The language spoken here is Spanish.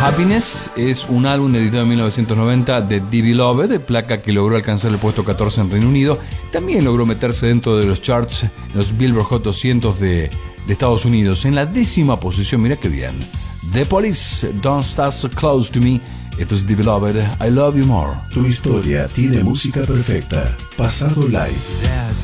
Happiness es un álbum editado en 1990 de The Beloved, placa que logró alcanzar el puesto 14 en Reino Unido. También logró meterse dentro de los charts, los Billboard Hot 200 de Estados Unidos, en la 10ª posición. Mira qué bien. The Police, Don't Stay So Close to Me. Esto es The Beloved, I Love You More. Tu historia tiene música perfecta. Pasado live.